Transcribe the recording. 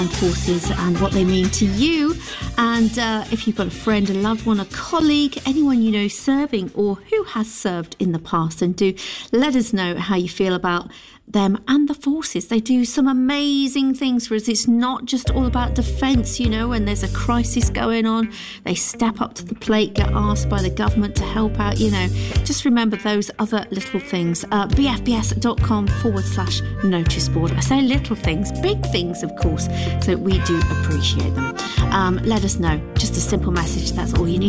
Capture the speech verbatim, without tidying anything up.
Forces and what they mean to you. And uh, if you've got a friend, a loved one, a colleague, anyone you know serving or who has served in the past, then do let us know how you feel about them and the forces. They do some amazing things for us. It's not just all about defence, you know, when there's a crisis going on, they step up to the plate, get asked by the government to help out, you know. Just remember those other little things. Uh, bfbs.com forward slash notice board. I say little things, big things, of course, so we do appreciate them. Um, let us know. Just a simple message, that's all you need.